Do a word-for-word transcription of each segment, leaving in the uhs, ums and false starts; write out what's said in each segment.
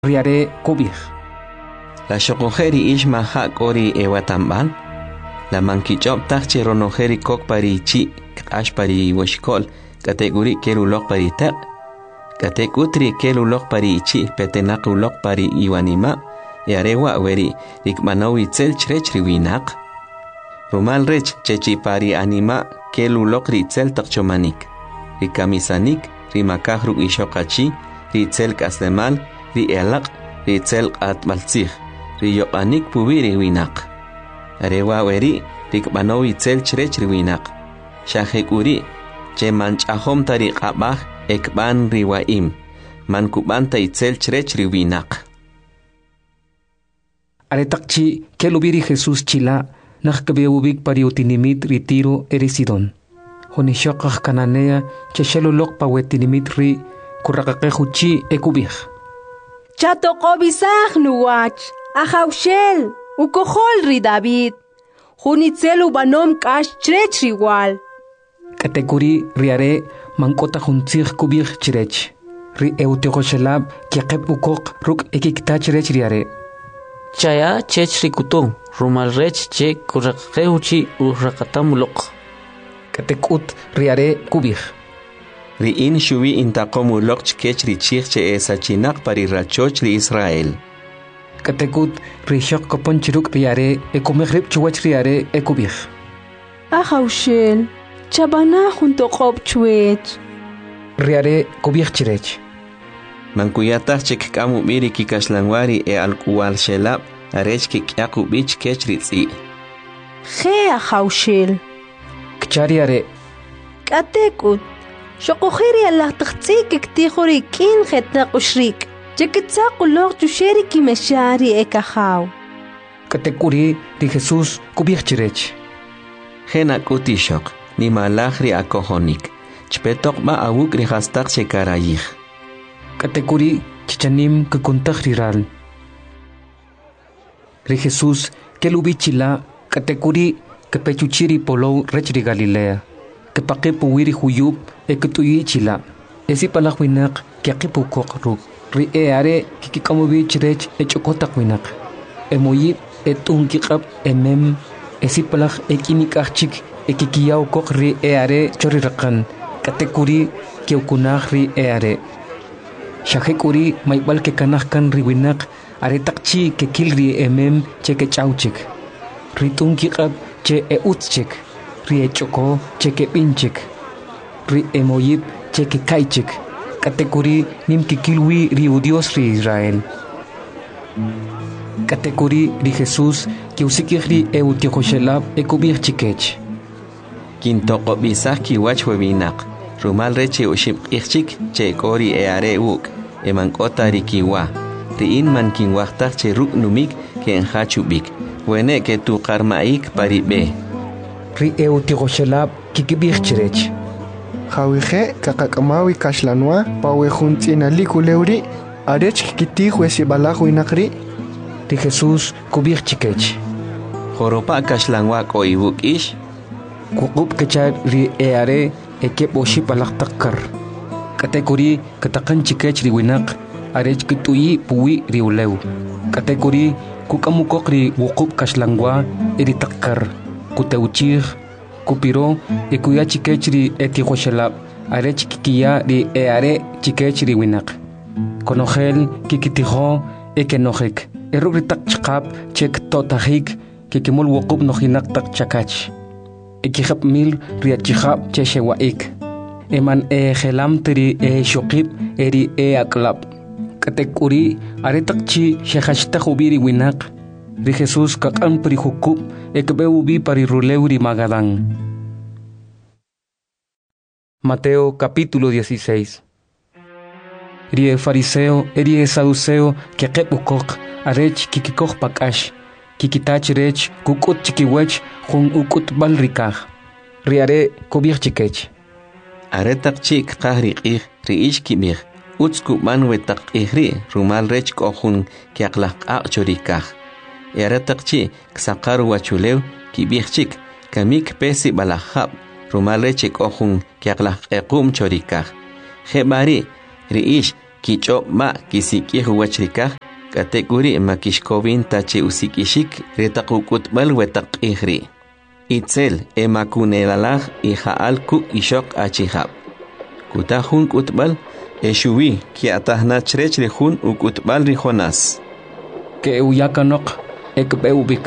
riare kubij. La shokojeri ishma hakori ewatambal. La mankichop tachi ronojeri kok pari chi ash pari washkol kategori kelulok pari tek. Katek utri kelulok pari chi petenak ulok pari iwanima. Yarewa weri rikmanawi tsel chrech riwinak. Rumal rech chechi pari anima kelulok ritzel takchomanik. Rikamisanik rimakah ruk ishokachi ritzel kaslemal ri elak ritzel atmaltzih riyokanik puwi riwinak. Arewa weri rikmanawi tsel chrech riwinak. Shahekuri che manchahom tariq abah ekban riwaim. Mankubanta itzel chrech riwinak. Aretakchi kelubiri Jesús chila nakkabeubik pariutinimit ritiro erisidon. Honishokah kananea cheshelulok pawetinimit ri kurakakekuchi ekubih. Chatokobisah nuwach ahaushel ukohol ri David. Hunitzelu banom kash chrech riwal. Katekuri riare mankota huntzih kubih chrech. Ri eutekoshelab kiakep ukok ruk ekikta chrech riare. Chaya chech rikutung rumal rech che kurakeuchi urakatamulok. Katekut riare kubih. Riin shuvi intakomulok chkech richich che esachinak pari rachoch li Israel. Katekut rishok kopon chiruk riare ekumegrib chuwach riare ekubih. Ahaushel chabana junto kob chuech. Riare kubih chirech. Mankuyatach chek kamu miri kikashlangwari e alkuwal shelab arech kikyaku bich kech ritzi. Ge ahaushel. Kchariare. Katekut. Shokojeri Allah tachtsi kiktihori kin jetna kushrik. Chekitsa kulok tusheri kimeshari ekahaw. Katekuri di Jesús kubih chirech. Gena kutishok ni malachri akohonik. Chpetok ma awuk rihastak shekarayih. Katekuri chichanim kukuntah riral. Ri Jesús kelubichila katekuri kepechuchiri polo rechri Galilea. Kepake puwiri huyub ekutuyi chila. Esi palakwinak kiakipu kokruk. Ri eare kikikamubi chirech echokotak winak. Emoyib etunkikab emem esi palak ekinikachik ekikiyaw kok ri eare chorirakan. Katekuri keukunah ri eare. Shahekuri maibal ke kanahkan riwinak aretakchi ke kilri emem che ke chauchik. Ritun kikab che e utchik. Ri echoko che ke pinchik. Ri emoyib che ke kaichik. Katekuri nim kikilwi ri udios ri Israel. Katekuri ri Jesús ke usikih ri e utiokoshelab e kubir chikech. Kintoko bisah kiwach webinak. Rumal reche uship ichik che kori e are uk e mankota rikiwa. Riin man kinwachtak che ruk numik ke enhachubik. Wene ke tu karmaik paribe. Ri e utiokoshelab kikibir chirech. Hawije kakakamawi kashlanwa pawe juntina likuleuri arech kiti huesi balajo inakri. Ri Jesús kubir chikech. Joropa kashlanwa ko ibuk ish. Kukub kechar ri e are ekep oshi palak takkar. Katekuri katakan chikech riwinak arech kituyi puwi riulew. Katekuri kukamukok ri wukub kashlangwa eri takkar. Kuteuchir, kupiro ekuya chikech ri etikhoshelab arech kikiya ri eare chikech riwinak. Konogel kikitiho ekenojek. Erugri tak chikap chek totahik kikimul wukub nohinak tak chakach. Ekihap mil riachihap cheshewaik. Eman e gelam teri e shokip eri e aklap. Katekuri aretakchi shehashta hubiri winak. Ri Jesús kakan prihukub ekbeubi pariruleuri magadán. Mateo capítulo dieciséis. Ri e fariseo eri e saduceo kekep ukok arech kikikoh pakash. Kikitach rech kukut chikiwech jun ukut balrikah. Riare kubir chikech. Aretak chik kahriqih riish kibir. Utsku manwetak ihri rumal rech kohun kiaklak achorikah. Aretak chi ksakaru wachulew kibir chik kamik pesi balahab rumal rech kohun kiaklak ekum chorikah. Hebari riish kich'ob ma kisik'ij wachrikaj k'atek'uri makixkob'in tachi usik'ixik retaq uk'utb'al wetaq q'ij ri'. Itzel emakunelalaj ija'al kuk' ixoq achijab'. Kutaj jun k'utb'al exuwi ki'ataj nachrech ri jun uk'utb'al ri Jonás. Que uyakanoq ekb'eubik.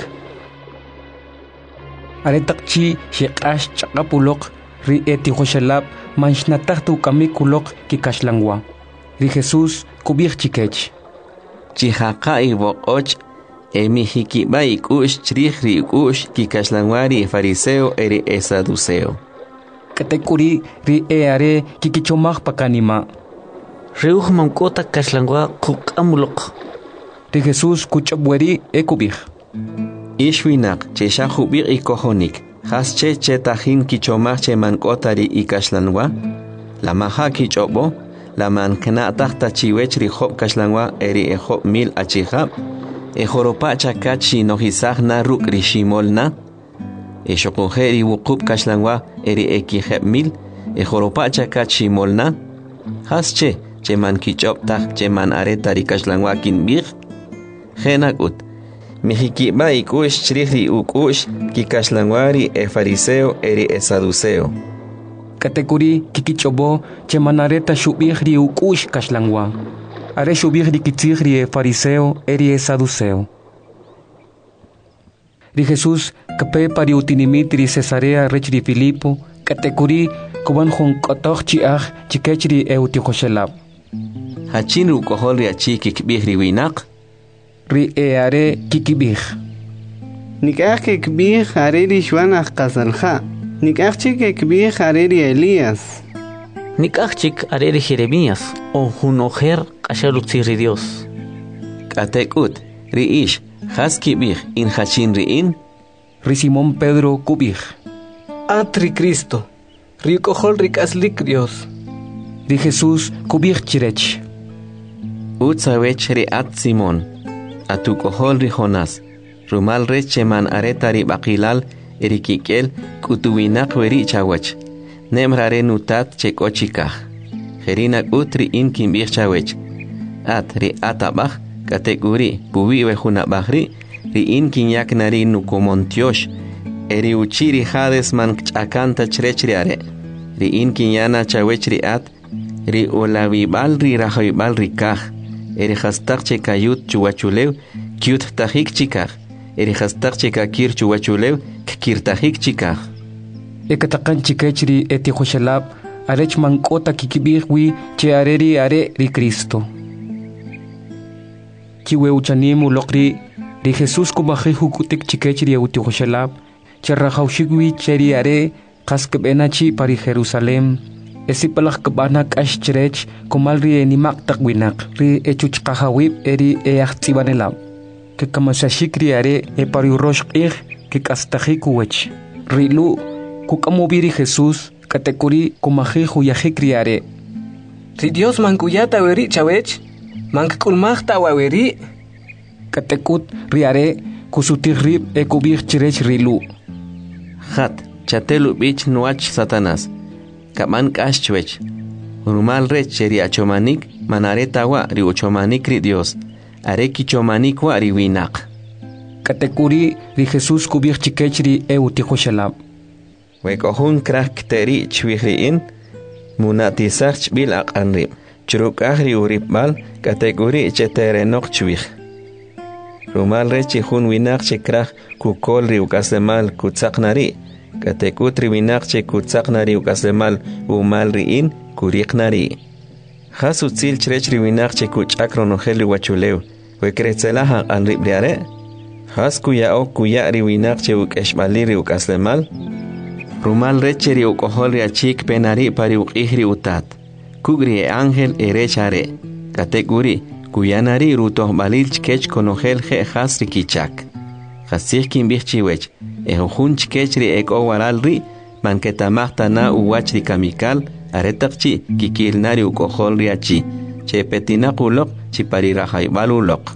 Aretaq chi xiq'ax ch'aqapuloq ri etijoxelab manxnataj tukamikuloq kikaxlanwa. Ri Jesús kubij chikech. Chijaqa iboq'och emijikib'a ik'u'x chrij ri ik'u'x kikaxlanwa ri fariseo eri e saduceo. K'atek'uri ri e are kikichomaj pakanima. Reuj mamk'ota kaxlanwa quk'amuloq. Ri Jesús kuch'abweri e kubij. Ixwinaq che xajub'iq ikojonik jas che chetajin kichomaj che mank'ota ri ikaxlanwa la maja kich'ob'o la mankna'taj tachiwech ri job' kaxlanwa eri e job' mil achijab' e joropa' chakach xinojisaj na ruk' ri ximol na e xoqoje ri wuqub' kaxlanwa eri e kijeb' mil e joropa' chakach ximol na jas che che man kich'ob'taj che man areta ri kaxlanwa kinb'ij jenak'ut mijikib'a ik'u'x chrij ri uk'u'x kikaxlanwa ri e fariseo eri e saduceo. K'atek'uri kikich'ob'o che manareta xub'ij ri uk'u'x kaxlanwa. Are xub'ij ri kitzij ri e fariseo eri e saduceo. Ri Jesús kape ri utinimit ri Cesarea rech ri Filipo k'atek'uri kuban jun k'otoj chi'aj chikech ri e utijoxelab. Hachin ruk'ojol ri achi kikb'ij ri winaq ri e are kikib'ij. Nik'aj kikb'ij are ri Xuan ajqasalja. Nik'aj chik kikb'ij are ri Elías. Nik'aj chik are ri Jeremías o jun ojer q'axarutzij ri Dios. K'atek'ut ri ix jas kib'ij in hachin ri'in. Ri Simón Pedro kub'ij. At ri Cristo, ri uk'ojol ri k'aslik Dios. Ri Jesús kub'ij chirech. Utzawech ri at Simón. Atuk'ojol ri Jonás. Rumal rech che man areta ri b'aqilal eri kik'el k'utuwinaq weri chawach. Nemrare nutat che k'ochikaj. Jerinak'ut ri in kinb'ij chawech. At ri atab'aj k'atek'uri puwi wejunab'aj ri ri in kinyaknari nukomontiox. Eri uchi ri Hades man kch'akanta chrech ri are. Ri in kinyana chawech ri at ri olawib'al ri rajoyb'al ri kaj. Eri jastaq che kayut chuwachulew kyut tajik chikaj. Eri jastaq che kakir chuwachulew kkir tajik chikaj. Ekataqan chikech ri etijoxelab arech mank'ota kikib'ij wi che are ri are ri Cristo. Kiweuchanim uloq ri ri Jesús kumajij ukutik chikech ri etijoxelab che rajawxik wi che ri are qas keb'enachi pari Jerusalén. Esi palaj kabana k'ax chirech kumal rienimaq taq winaq ri echuchqajawib eri e ajtzibanelab. Que kamaxaxik ri are e pari urox q'ij que k'astajik uwech. Rilu kukamubi ri Jesús k'atek'uri kumajij uyajik ri are. Ri Dios mankuyata weri chawech, mankkulmajta waweri. K'atek'ut ri are kusutij rib e kubij chirech rilu. Jat chatelu bich nuach Satanás. Kaman k'ax chwech. Rumal rech ri achomanik manareta wa ri uchomanik ri Dios. Are kichomanik wa ri winaq. K'atek'uri ri Jesús kubij chikech ri e utijoxelab. Wek'ojun kraj kteri chwij ri'in munatisaj chb'il aq'an rib. Churuk'aj ri urib'al k'atek'uri cheterenoq chwij. Rumal rech chi jun winaq che kraj kukol ri uk'aslemal kutzaqnari. K'atek'ut ri winaq che kutzaqnari uk'aslemal umal ri'in kuriqnari. Jas utzil chrech ri winaq che kuch'ak ronojel ri wachulew. Wekretzelaj aq'an rib ri are. Jas kuya'ok kuya' ri winaq che uk'exb'ali ri uk'aslemal. Rumal rech ri uk'ojol ri achik penari pari uq'ij ri utat. Kuk ri e ángel erech are. K'atek'uri kuyanari rutojb'alil chkech konojel je' jas ri kichak. Jasij kinb'ij chiwech. Ejojun chkech ri ek'o waral ri man ketamaj tana uwach ri kamikal aretaq chi kikilnari uk'ojol ri achi. Che petinaq uloq chi pari rajayb'al uloq.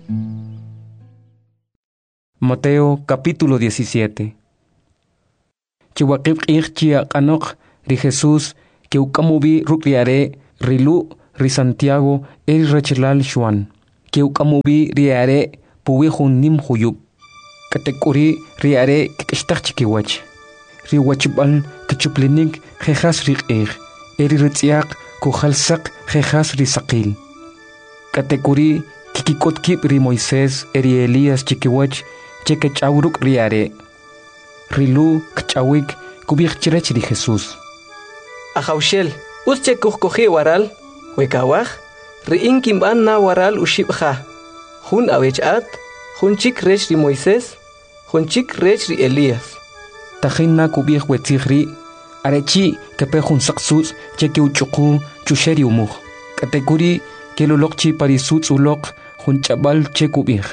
Mateo capítulo diecisiete. Chiwaqib q'ij chi aq'anoq ri Jesús que ukamubi ruk' ri are rilu ri Santiago eri rechilal Juan que ukamubi riare puwi hunnim huyub katekuri riare kikishtaq chikiwach ri wachbal kichuplinik khexas riqir eri ritsiaq kuhalsaq khexas risaqil katekuri kikikotkib ri Moisés eri Elías chikiwach chekechawruk riare rilu kchawik kubik chirech ri Jesús Ajaushel, usche kuhkohi waral, wekawaj, riin kimban na waral ushibja. Hun awechat, hun chik rech ri Moisés, hun chik rech ri Elías. Tajina kubik wetzigri, arechi kepe hun saksus, cheke uchuku, chusheri umuk. Katekuri, kelulokchi parisutz ulok, hun chabal che kubik.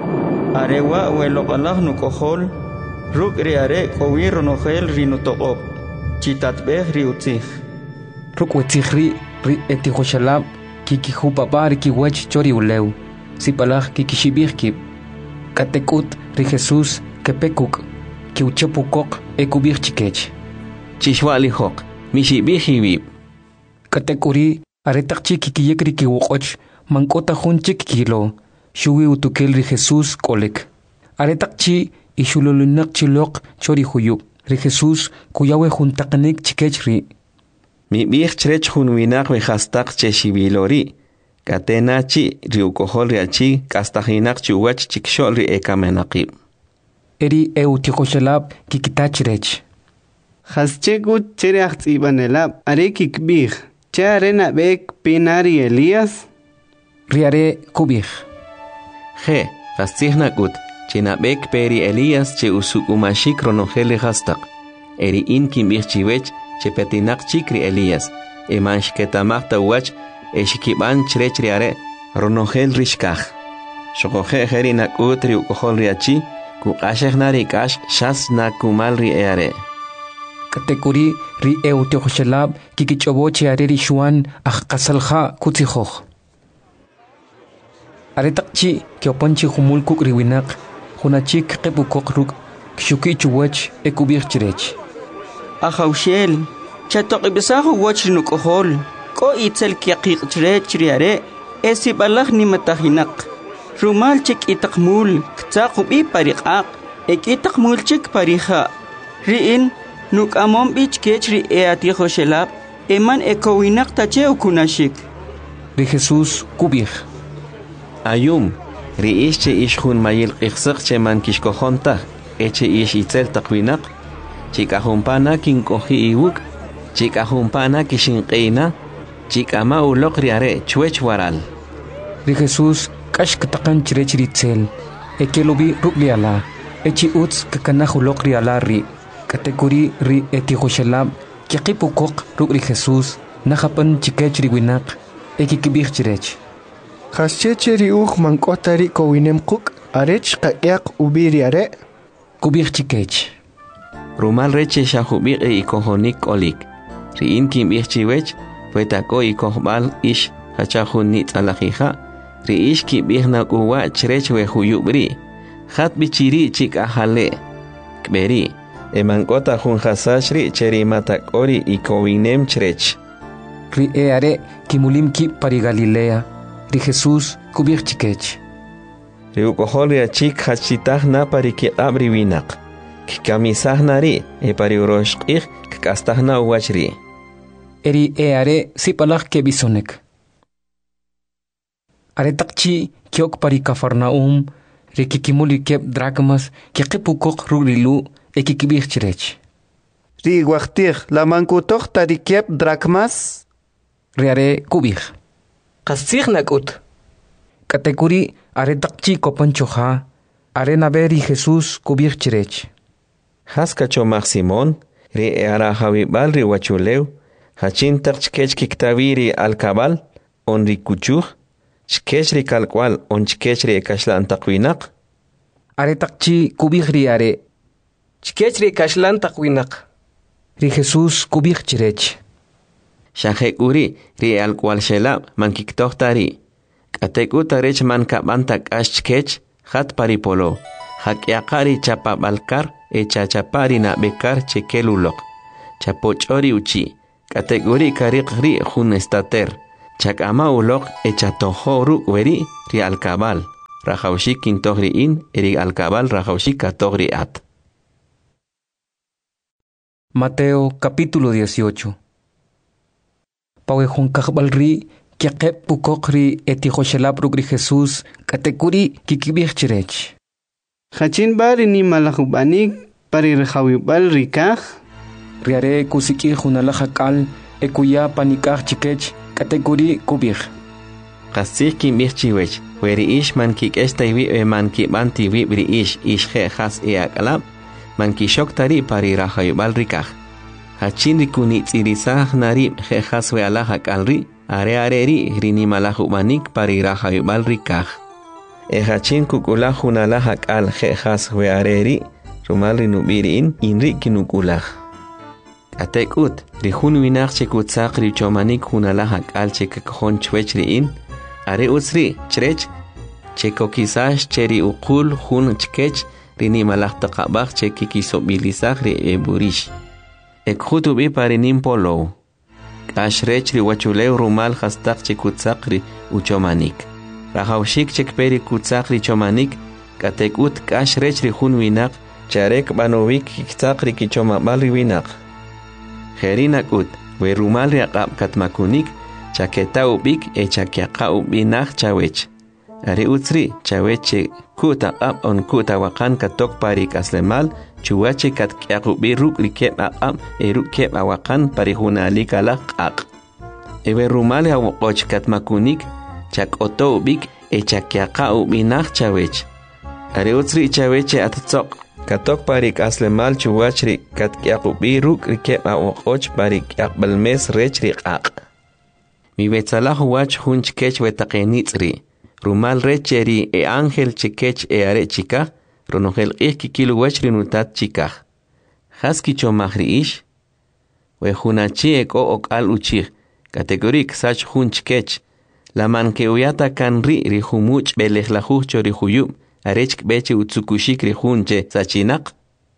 Arewa welok nukohol, ruk ri are kowir nohel rinutokop. Chitatbeh riutzig. Rukwetsigri ri etihoshalab kikihu papar kiwach chori uleu. Sipalaj kikishibir kip. Katekut ri Jesús kepekuk kiuchepukok ekubir chikech. Chishwali hok mishibir hibib. Katekuri aretakchi kikiyekri kiwokoch mankota hunchik kilo. Shuwi utukel ri Jesús kolek. Aretakchi ishululunak chilok chori huyub. Ri Jesús kuyawe juntaqnik chikechri. Mi bih chrech hun winak we hastak cheshibilori. Katenachi riukohol riachi kastahinak chuwach chikshol ri ekamenaqib. Eri eutihoshalab kikitachrech. Haschegut chereacht ibanelab are kikbih. Charena bek pinari Elías. Riare kubih. He, hastihnakut. Chinabek peri Elías che usukumashik ronogele hastak. Eri in kimbir chiwech che petinak chikri Elías. Emansh ketamachta wach eshikiban chrechriare ronogel rishkach. Shokoje heri nakutri ukohol riachi kukashech narikash shas nakumal ri eare. Katekuri ri eutehoshalab kikichoboche are ri Juan achkasalha kutzihoch. Aretakchi kiopanchi humul kukriwinak. Hunachik kepukok ruk kshuki chuwach ekubir chirech. Ajaushel, chatok ibisahu wach nukohol, ko itzel kiaqiq chirech riare, esi balak ni matahinak. Rumal chik itakmul, ktsakubi pariqaq, ek itakmul chik pariha. Riin, nuk amom bich kechri eatihoshelab, eman ekowinak tache ukunashik. Ri Jesús kubir. Ayum. Riish che ish hun mayil qixsaq che man kishkohonta eche ish itzel taqwinak chikahumpana kinkohi iwuk chikahumpana kishinqeina chikama uloq riare chwech waral. Ri Jesús kash katakan chirech ritzel ekelobi rubliala echi utz kakanahu uloq riala ri katekuri ri etihoshalab kiqipukok ruk ri Jesús nahapan chikech riwinak ekikibir chirech. Hascheche riuj mankotari kowinem kuk arech qaqiaq ubiri are kubir chikech. Rumal reche shahubir e ikohonik olik. Riin kim ich chiwech puetako ikohbal ish hachahun nit alajija. Riish kim ich na uwa chrech we huyubri. Hat bichiri chik ahale. Kberi. E mankota hun hasashri cheri matakori ikowinem chrech. Ri e are kimulim ki pari Galilea. Ri Jesús kubir chikech. Riukohol riachik hachitah na pari ki abri winak. Kikamisah nari e pari uroshqih kastah na uwachri. Eri e are sipalak ke bisonek. Are takchi kiok pari Kafarnaum ri kikimuli kep drachmas kikipukok rurilu e kikibir chirech. Ri waqtih la mankutoh tari kep drachmas. Ri are kubir. Qasig nakut. Katekuri are takchi kopanchoha are naberi Jesús kubir chirech. Haskacho Simón ri e ara hawibal ri wachuleu hachin takchkech kiktaviri al kabal on ri kuchuh chkech ri kalkwal on chkech ri kashlan taqwinak. Are takchi kubir ri are. Chkech ri kashlan taqwinak. Ri Jesús kubir chirech. Shahek uri ri al kwal shela man kiktohtari. Kateku tarech man kabantak ashkech hat paripolo. Hakyakari chapa balkar e chachapari na bekar chekelulok. Chapochori uchi. Kategori karikri hun estater. chakama ulok echatohoru weri ri alkabal rajawshik kintogri in eri alkabal rajawshik katogri at. Mateo capítulo dieciocho. Pawejun kakbalri kiaqep pukokri etijoshelapruκri Jesús katekuri kikibirchirech. Hachin bari ni malahubanik pari rejawibal rikaj. Riare kusiki junalajakal ekuya panikaj chikech katekuri kubir. Qasih kimbir chiwech, weri ish man kik estaywi e man kibanti wibri ish ish he has e akalab, man kishok tari pari rajawibal rikaj. Hachin rikuni tsirisah nari he has we alajak alri, are areri rini malahubanik pari rajawibal rikaj. E hachin kukula junalajak al he has we areri, rumal rinubirin inri kinukulaj. Atekut, rihun winak chekutsak richomanik junalajak al chekakjon chwechriin, are usri chrech chekokisash cheri ukul hun chkech rini malahtaqabak chekikisobilisaj ri eburish. Ekhutubi parinim polo. Ashrech ri wachulew rumal hastak chekutsak ri uchomanik. Rajawshik chekperi kutsak ri chomanik, katekut kashrech ri hun winak charek banovik kiksak ri kichomabal ri winak. Herinak ut, we rumal ri aqab katmakunik, chaketa ubik e chakiaqa ubinak chawech. Ari utsri chaweche kuta aqab on kuta wakan katok pari kaslemal, chuwache kat kiaqubi ruk rikep aqab e ruk kep awakan pari hunalik alaq aq. Ewe rumal ri awoqoch katmakunik, chak oto ubik e chakiaqa ubinak chawech. Ari utsri chaweche atatsok. Katok parik aslemal chuwachri kat kiaqubi ruk rikep awoqoch parik aqbalmes rech riqaq. Mi betsalah wach hun chkech wetaqenitzri. Rumal recheri e ángel chkech e are chika, ronogel ich kikilu wachri nutat chika. Haski chomahri ish. We hunachi eko ok al uchich. Kategorik sach hun chkech. La man que uyata kan ri ri humuch belejlahuch chori huyub. Arechk beche utsukushik rihunche sachinak.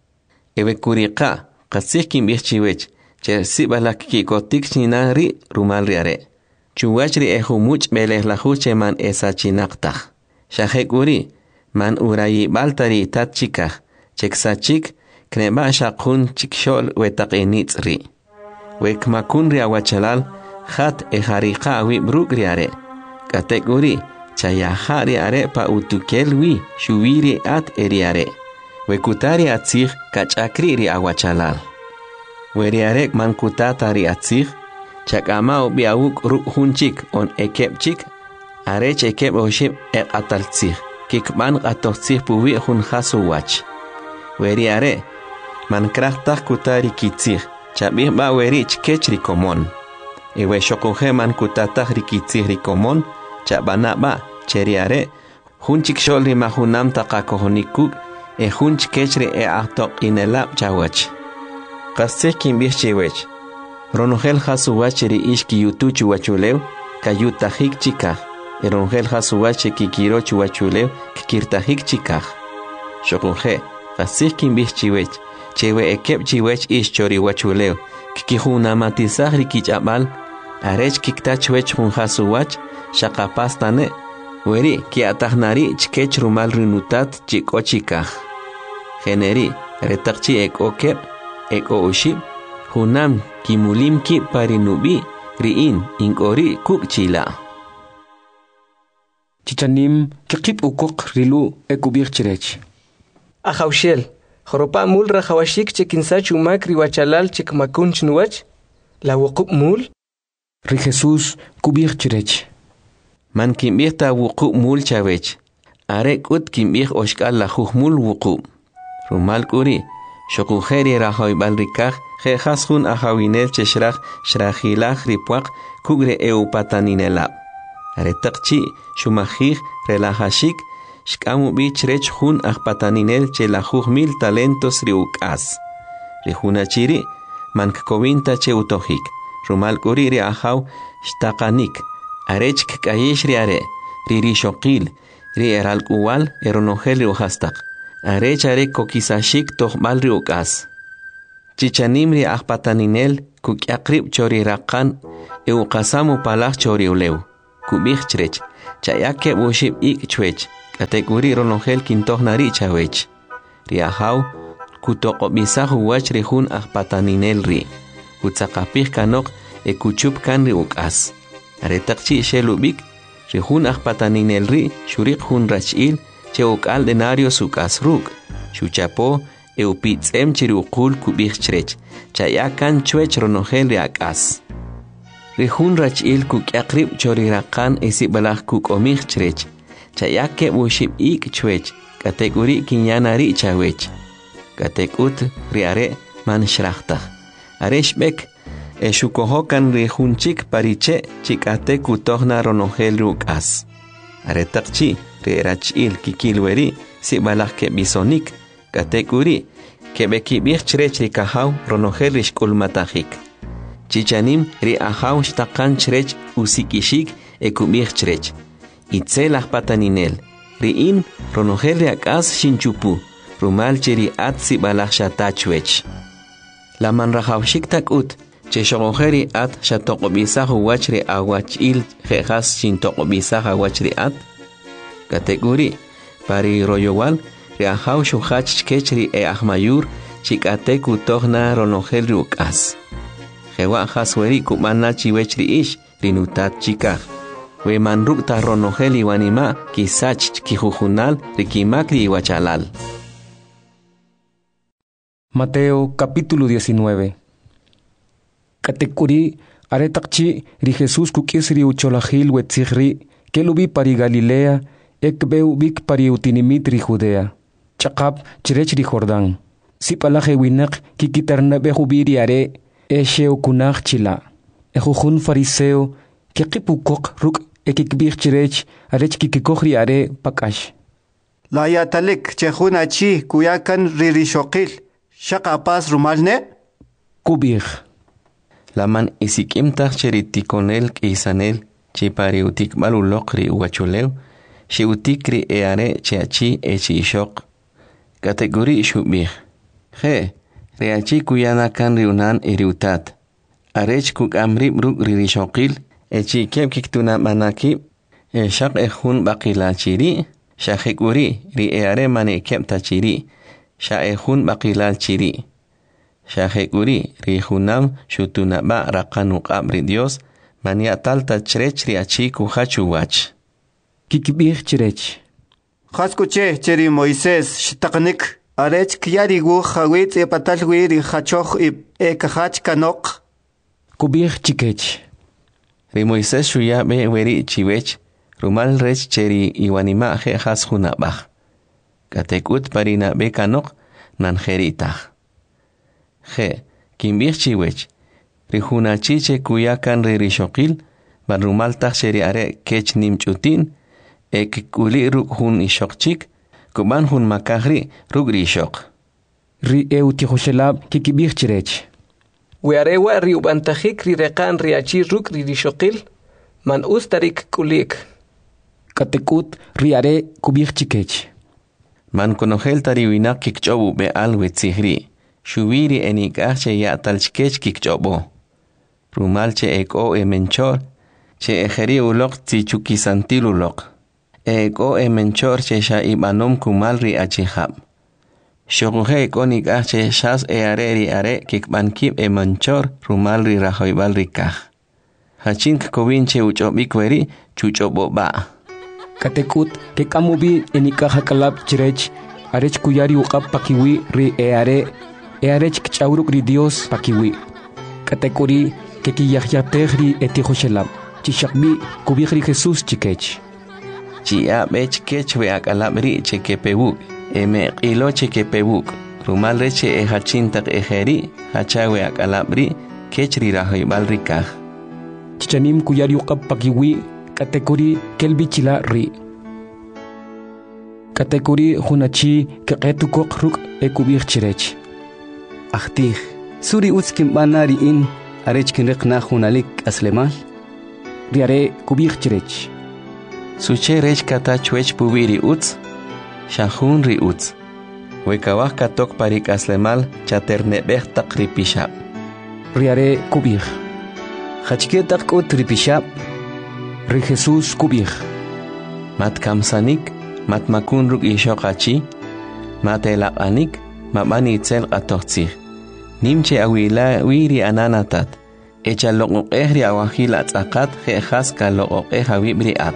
Ewe kuriqa, qasih kimbirchiwech, che sibalak kikotik chinari rumal riare. Chuwachri ehumuch belejlahuche man esachinaqtaq. Shahekuri, man urayi baltari tat chikaj, chek sachik, kneba shaqun chikshol wetaqenitzri. Wekmakun riawachalal, hat ehariqa awibruk riare. Katekuri, chayahari are pa utukelwi shuwiri at eriare. Wekutari atzig kachakri ri awachalal. Weriarek mankutatari atzig, chakama ubi awuk ruk hunchik on ekepchik, arech ekep oshib ek ataltzig, kikban atotzig puwi hun hasu wach. Weriare, mankrachtak kutari kitzig, chabih ba werich kech rikomon. Ewe shokoje mankutatah rikitzig rikomon, Chabanaba, cheriare, hunchik sholri mahunam taqakohonikuk, e hunch kechri e ahtok inelab chawach. Qasih kimbirchiwech. Ronogel hasuwacheri ishki yutuchu wachulew, kayutahik chikaj. E ronogel hasuwache kikirochu wachulew, kikirtahik chikaj. Shokunje, qasih kimbirchiwech, chewe ekep chiwech ish chori wachulew, kikihunamatisaj rikichabal, arech kiktachwech hun hasuwach, shaqapastane, weri ki atahnari chkech rumal rinutat chiko chikaj. Generi, retaqchi ek okep, ek oshib, hunam kimulimki parinubi, riin inkori kukchila. Chichanim kikip ukok rilu ekubirchirech. Ajawshel, joropa mul rajawashik chekinsach umak riwachalal chekmakun chnuwach, la wuqub mul. Ri Jesús kubirchirech. Man kimbih ta wuqub mul chawech. Arek ut kimbih oshkal la mul wuqub. Rumal kuri, shokujeri rajoybal rikaj, je hasun ajawinel cheshraj, shrajilaj ripuak, kugre eupataninelab. Aretaqchi, shumajij, relajashik, shkamu bich rech hun ajpataninel chelajuj mil talentos riukas. Rijunachiri, man kkovinta che utojik. Rumal kuri ri ajaw, shtaqanik. Arech kayish riare, riri shokil, ri eral uwal, eronogel riujastak. Arech are kokisashik tohmal riukas. chichanim ri ajpataninel kukyaqrib chori raqan euqasamu palaj chori uleu kubij chrech chayake bushib ik chwech kategori ronogel kintohnari chawech ri ahaw kutoqobisaju wach ri jun ajpataninel ri utsaqapij kanok e kuchup kan ri ukas aretaqchi shelubik ri jun ajpataninel ri shuriq jun rachil che ukal denario sukas ruk shuchapo eupitzem chiri uqul kubij chrech chayakan chwech ronogel ri akas ri jun rachil kukyaqrib chori raqan esibalaj kukomij chrech chayake bushib ik chwech kategori kinyanari chawech katekut ri are man shrachtaj areshbek eshukohokan ri junchik pariche chikate kutohna ronogel rukas aretaqchi ri rachil kikilweri sibalaj ke bisonik kategori kebekibij chrech ri kahaw ronogel rishkulmatajik chichanim ri ahaw shtaqan chrech usikishik ekubij chrech itzel ajpataninel ri in ronogel ri akas shinchupu rumal cheri at sibalaj shatachwech la manrajawshik takut che shogojeri at shatoqobisaju wach ri awachil jejas shintoqobisaja wach ri at kategori pari royowal ri ahaw shuhach kech ri e ahmayur chikate kutohna ronogel ri ukas jewa jasweri kumana chiwech ri ish rinutat chikaj we manruk ta ronogel iwanima kisach kijujunal rikimak ri iwachalal. Mateo capítulo diecinueve. Katekuri aretaqchi ri Jesús kukisri ucholajil wetzigri kelubi pari Galilea ekbeu bik pari utinimit ri Judea chaqap chrech ri Jordán sipalaje winak kikitarnabe jubiri are esheu kunaj chila ejujun fariseo kekipukok ruk ekikbij chrech arech kikikojri are pakash la yatalik chejuna chi kuyakan ririshokil shaqapas rumalne kubij la man isikimtaj cheritikonel k'isanel chipari utik maluloqri uwachulew shiutikri eare cheachi echiishok kategori shubij je reachi kuyana kan riunan iriutat arech kukamrib ruk ririshokil echi kem kiktuna manaki eshaq ejun baqila chiri shajekuri ri eare mane kemta chiri sha ejun baqila chiri shajekuri ri junam shutunaba raqanu qabri Dios mania talta chrech ri achi kuhachu wach kikbij chrech khaskuche cheri Moisés shtaqnik arech kyarigu khawit e patalwi ri khachokh e khach kanok kubij chikech ri Moisés shuya be weri chiwech rumal rech cheri iwanima je has junabaj katekut parina be kanok nanjerita je kimbij chiwech ri junachiche kuyakan ri rishokil ban rumal taj cheri are kech nimchutin ek kuli ruk hun ishokchik kuban hun makahri ruk rishok ri eutijoshelab kikibij chrech we are wa ri ubantajik ri reqan ri achi ruk ri rishokil man ustarik kulik katekut ri are kubij chikech man konogel tari winak kikchobu be alwe tzihri shubiri enikaj che yatal chkech kikchobo rumal che eko e menchor che ejeri ulok tzichuki santil ulok eko e menchor che sha ibanom kumal ri achihab shoguhe eko nikaj che shas e are ri are kikbankib e menchor rumal ri rahoibal rikaj hachink kovin che uchobik weri chuchobo ba katekut ke kamubi enikaja kalab chrech arech kuyari uqab pakiwi ri eare earech kchauruk ri Dios pakiwi katekuri ke kiyahyatejri etijoshelab chishakbi kubij ri Jesús chikech chia bech kech we akalab ri chekepebuk eme qilo chekepebuk rumal reche e hachintak ejeri hachawe akalab ri kech ri rahoibal rikaj chichanim kuyari uqab pakiwi katekuri kelbichila ri katekuri hunachi keqetukok ruk ekubij chrech ahtih suri utskim banari in arech kinriqna hunalik aslemal riare kubij chrech suche rech kata chwech pubiri uts shahun ri uts Wekawah katok parik aslemal chaternebeh tak ripishab. Riare kubij. Hachke tak ut ripishab. Ri Jesús kubij. Mat kamsanik, mat makunruk ishokachi, mat elapanik, mabani itzel atochtzih. Nimche awila wiri ananatat. Echa loqoqeh awahil atzakat jejas ka loqoqeh awibri at.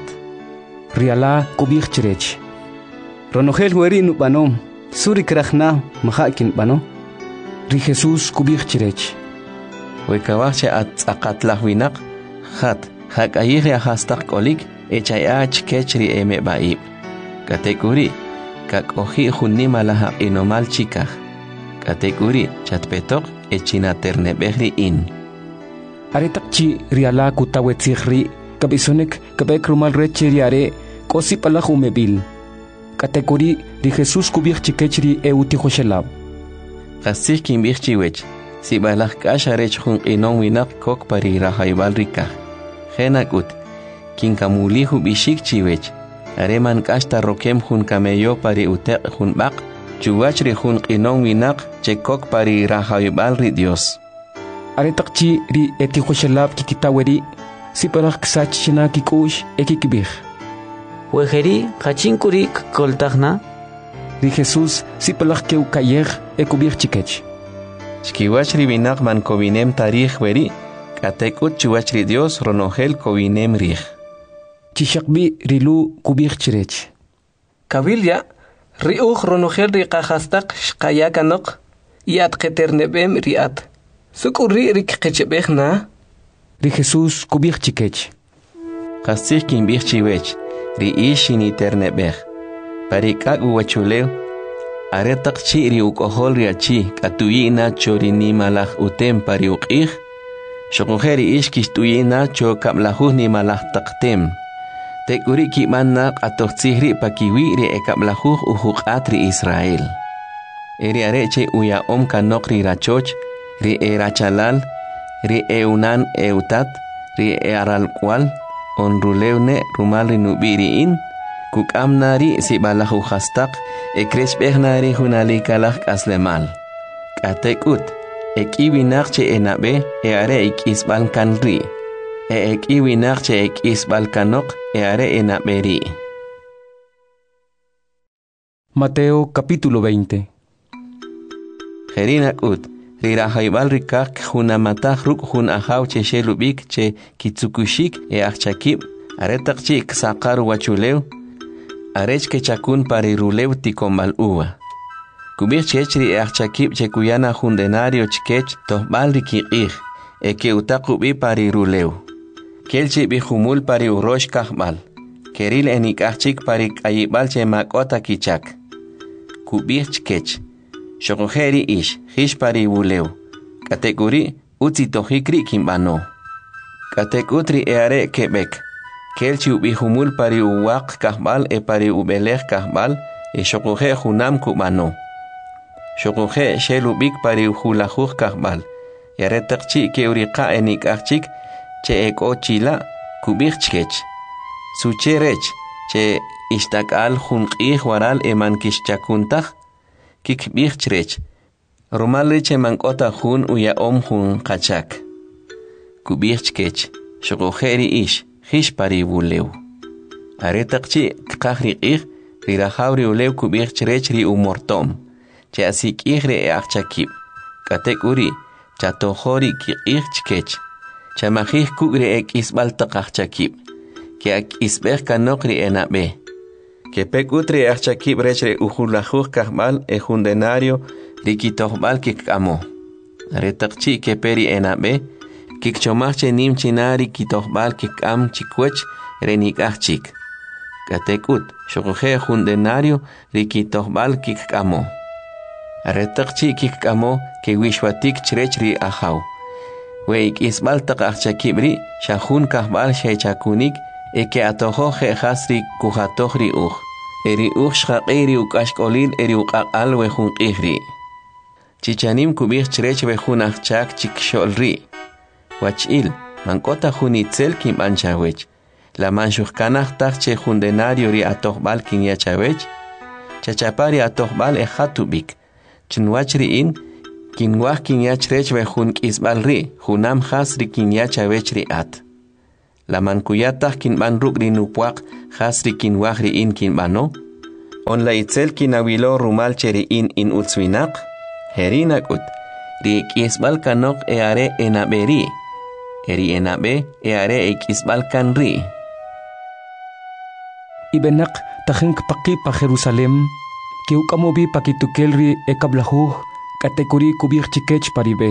Riala kubij chirech. Ronogel weri nupanom. Suri krachna mahakin pano. Ri Jesús kubij chirech. Wekawahche atzakat lahwinak, hat, hak ayihri ahastak kolik, echa yaach kechri eme baib. Katekuri, kak ohi hunima laha inomal chikah. Katekuri, chatpetok, echina ternebehri in. Aretakchi riala kutawetzihri, kabisonek kabek rumal reche riare, kosi palah umebil. Katekuri ri Jesús kubij chikechri euti hoshelab. Kasih kimbih chiwech, si balah kasharech hun inon winak kok pari rahaibal rikah. Henakut, kinkamulihu bishik chiwech, areman kasta rokem hun kameyo pari utek hun bak, chuwachri hun inon winak chekok pari rahaibal ri Dios. Aretakchi ri eti hoshelab kikitaweri, si palah ksach china kikush ekikibij. Wejeri kachinkuri koltagna. Ri Jesús si palah keu kayer e kubij chikech. Chkiwachri binak man kovinem tarij weri, katekut chuwachri Dios ronogel kovinem rij. Chishakbi rilu kubij chirech. Kabilya, riuj ronogel riqahastak shqayakanok, yat keternebem riat. Sukuri rikqechebejna. Ri Jesús kubij chikech. Kasih kimbij chiwech. Ri ishini ternebeh. Parikak uwachuleu. Aretak chi ri ukohol riachi. Katuyina chorini malah utem pari ukih. Shokujeri ishkish tuyina cho kaplahu ni malah taktem. Tekuri kimannak atochtzihri pakiwi ri ekaplahu uhukat ri Israel. Eri areche uya om kanok ri rachoch. Ri e rachalal. Ri eunan eutat. Ri e aralkwal. On ruleune rumali nubiriin, kuk amnari si balahu hastak, e krespechnari hunalikalak aslemal. Katekut, ek iwinakche enabe, e are ek isbalkan ri. E ek iwinakche ek isbalkanok, e are enaberi. Mateo capítulo veinte. Jerinakut, rirahaibal rikak hunamatah ruk hun ahaw che shelubik che kitsukushik e achakib aretak chik sakar wachulew arech ke chakun pari rulew tikombal uwa kubir chechri e achakib che kuyana hundenario chikech tohbal rikikih e ke utakubi pari rulew kelchi bi humul pari urosh kahbal keril enik achik pari kayibal che makota kichak kubir chikech Shokojeri ish, hishpari wuleu. Katekuri, uti tohikri kimbano. Katekutri eare kebek. Kelchi ubihumul pari uwak kahbal e pari ubelech kahbal e shokoje hunam kubano. Shokoje shelubik pari uhulajuj kahbal. Yaretakchi ke urika enik achik che ek ochila kubich chkech. Sucherech che istakal hunqih waral eman kishchakuntach. Kik bichtrech. Romalre che mankota hun uya om hun kachak. Kubichkech. Shokojeri ish. Hishpari wuleu. Aretakchi kakri ich. Rirahauri ulew kubichtrech ri umortom. Che asik ihre e achakib. Katek uri. Chatohori ki ichkech. Chamahih kugre ek isbalta kachakib. Ke ak isbeh kanokri enabe. Que pecutri achakib rechre ujulajuj kahmal e jundenario rikitohbal kikamo. Retakchi que peri enabe, kikchomache nim chinari kitohbal kikam chikwech renikachik. Katekut, shokoje jundenario rikitohbal kikamo. Retakchi kikamo que wishwatik chrechri ahaw. Weik isbaltak achakibri, shahun kahbal shechakunik, e que atojo jehasri kujatojri uj. Eri uj shaqiri ukashkolil eri uqaqal wejun qihri. Chichanim kubih chrech wejun achak chikxolri. Wachil, mankota junitzel kim anchawech. La manshujkanaj tak che jundenario ri atojbal kin yachawech. chachapari atohbal e hatubik chinwachri in kinwah kinyach rech ve hun kisbal ri hunam has ri kinyach avechri at la mankuyatah kinban ruk ri nupuak has ri kinwah ri in kinbano on la itzel kinawilo rumal cheri in in utswinak herinakut ri kisbal kanok e are enaberi eri enabe e are e kisbal kanri ibenak tajink paki pa Jerusalem que ukamobi pakitukelri e kablahu katekuri kubir chikech paribe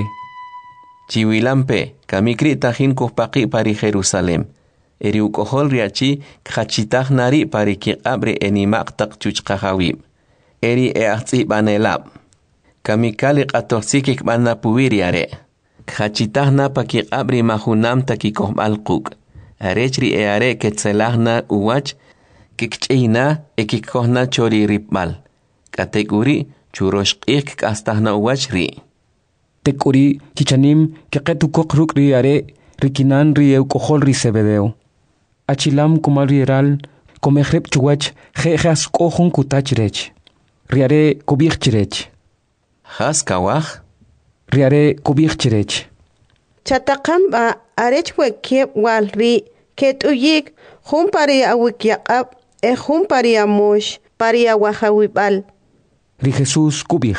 chiwilampe kamikri tajin kupaki pari Jerusalem eri ukohol riachi khachitah nari pari ki abre enimak tak chuchqahawib eri e atsi banelab kamikali qatorsiki kbana puwiriare khachitah na paki abre mahunam takikohbal quk arechri e are ketselahna uwach kikchina ekikohna chori ripbal kategori churoshqik kastahna uwachri tekuri kichanim keqetu koqruk ri are rikinan ri eukohol ri sebedeo achilam kumal rieral komehrep chuwach jejas kohun kutachrech riare kubirchrech has kawah riare kubirchrech chatakamba arech wekep walri ketuyik humpari awikyaqab e humpari amosh pari awahawibal ri Jesus kubij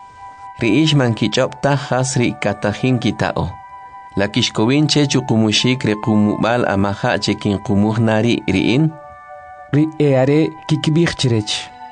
ri ishman kichopta has ri katajin kitao la kishkowin che chukumushik re kumubal amaha chekin kumuhnari riin ri eare kikibirchrech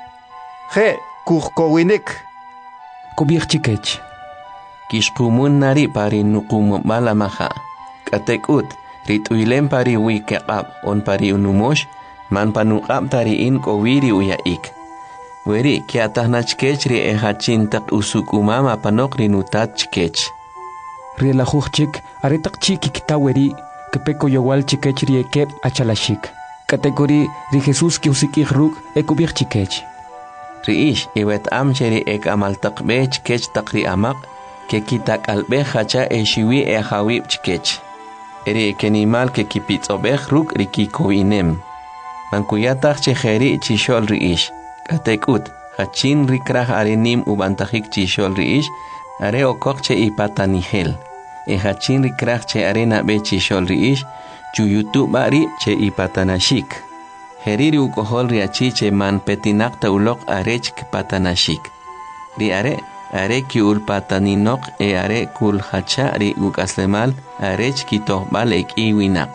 je kuhkowinik kubirchikech kishkumun nari pari nukumubal amaha katekut rituilem pari wikaqab on pari unumosh man panuqab tariin kowiri uyaik weri kiatahnachkech ri ehachin tak usukumama panok rinutat chkech ri la hujchik aretak chiki kitaweri kepeko yowal chikech ri ekep achalashik kategori ri Jesus ki usikih ruk ekubir chikech ri ish iwet am cheri ek amal takbech kech takri amak ke kitak albe hacha eshiwi e hawib chkech eri ekenimal ke kipitsobeh ruk riki kowinem mankuyatach chejeri chishol ri ish katekut hachin rikrah arenim ubantajik chishol ri ish are okok che ipatanihel e hachin rikrah che arena be chishol ri ish chuyutu bari che ipatanashik heriri ukohol ri achi che man petinak taulok arech patanashik ri are are ki ulpataninok e are kul hacha ri ukaslemal arech kitohbal ek iwinak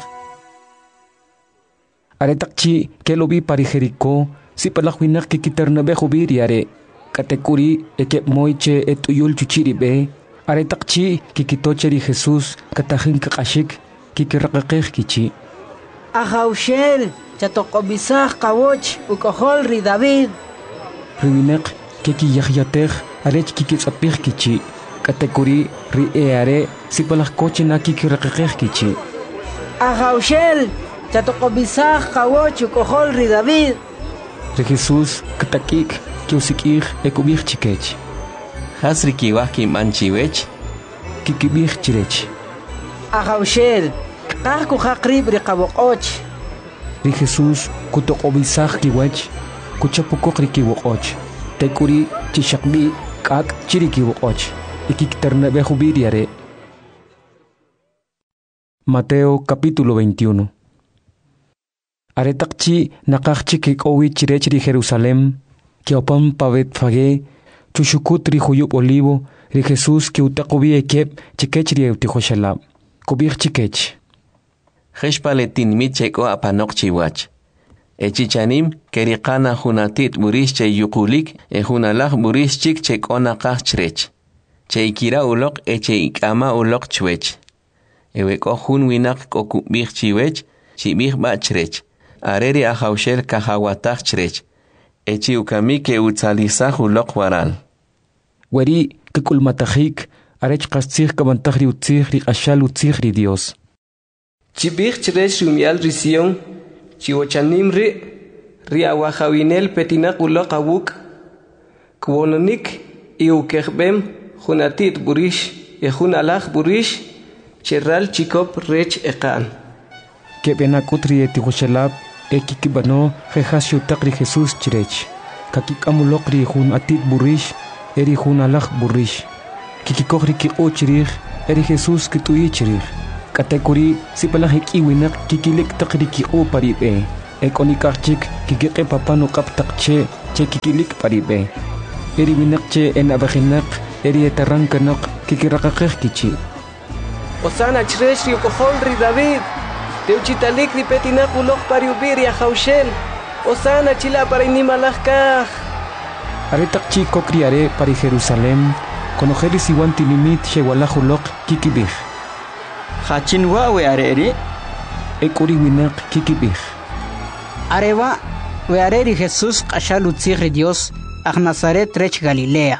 are takchi kelobi pari Jericó si palakwinak kikitarna be khubiri are katekuri ekep moiche etuyul chuchiri be are takchi kikitocheri Jesus katajin kakashik kikiraqaqih kichi Ajaushel chatokobisaj kawoch ukohol ri David riwinek kikiyahyatej arech kikitsapih kichi katekuri ri eare si palakkoche na kikiraqaqih kichi Ajaushel chatokobisaj kawoch ukohol ri David ri Jesus katakik kiusikih ekubih chikech hasri kiwah kimanchiwech kikibih chirech Ajaushel qahku haqrib ri qaboqoch ri Jesus kutokobisaj kiwach kuchapukok ri kiwoqoch tekuri chishakbi kak chiri kiwoqoch ikiktarnabe jubiriare Mateo capítulo veintiuno aretakchi nakakchi kikowi chirech ri Jerusalem que opan pavet fage chushukut ri huyub olivo ri Jesus que utakobi ekep chikech ri eutihoshalab kubir chikech Jeshpaletin micheko apanok chiwach echichanim kerikana hunatit burish che yukulik e hunalaj burish chik che kona kachrech che ikira ulok e che ikama ulok chwech eweko hun winak kokubir chiwech chibir bachrech areri ajaushel kahawataj chrech echi ukami ke utzalizaj ulok waral weri kekulmatajik arech qastzij kabantaj ri utzij ri qashal utzij ri Dios chibir chrech rumial risión chiwochanim ri ri awajawinel petinak ulok awuk kwononik iukejbem junatit burish e junalaj burish cherral chikop rech ekan que benakut ri etihoshalab ekikibano jehashu takri Jesus chirech kakikamuloq ri jun atit burish eri jun alaj burish kikikoj ri kiq'uch eri Jesús kituyi chirij katekuri sipalaj ikiwinak kikilik taq ri kiq'u parib'e ekonikajchik kikiqe papa nuq'ab taq che che kikilik parib'e eri winak che enabajinaq eri etarrankanaq kikiraqaqej kichi Osana chresh ri ukojol ri David teuchitalik ri petinak uloq pariubi ri ajawshel Osana chila para inimalaj kaj are taq chi kokri are pari Jerusalem konojeri siwan tinimit xewalaj uloq kikibij Hachin wa we areri ekuri winak kikibij Areva we areri Jesús q'axal utzij Dios aj Nazaret rech Galilea